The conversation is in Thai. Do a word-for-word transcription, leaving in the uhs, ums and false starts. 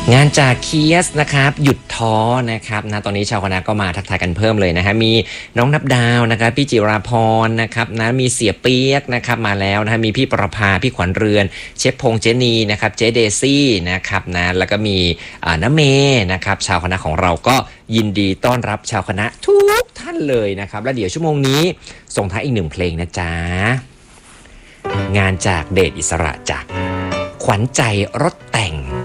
งานจากเคียสนะครับหยุดท้อนะครับนะตอนนี้ชาวคณะก็มาทักทายกันเพิ่มเลยนะฮะมีน้องนับดาวนะครับพี่จิราพรนะครับนะมีเสียเปียกนะครับมาแล้วนะฮะมีพี่ประภาพี่ขวัญเรือนเชฟพงษ์เจนีนะครับเจเดซี่นะครับนะแล้วก็มีอ่าน้าเมนะครับชาวคณะของเราก็ยินดีต้อนรับชาวคณะทุกท่านเลยนะครับและเดี๋ยวชั่วโมงนี้ส่งท้ายอีกหนึ่งเพลงนะจ๊ะงานจากเดชอิสระจากขวัญใจรถแต่ง